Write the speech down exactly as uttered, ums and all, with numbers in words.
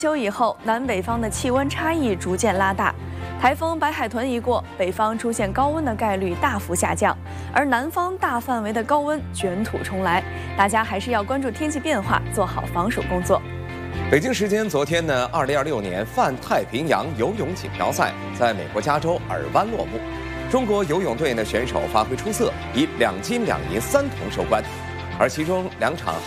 秋以后，南北方的气温差异逐渐拉大。台风白海豚一过，北方出现高温的概率大幅下降，而南方大范围的高温卷土重来。大家还是要关注天气变化，做好防暑工作。 北京时间昨天呢，二零二六年泛太平洋游泳锦标赛在美国加州尔湾落幕。中国游泳队呢选手发挥出色，以两金两银三铜收官，而其中两场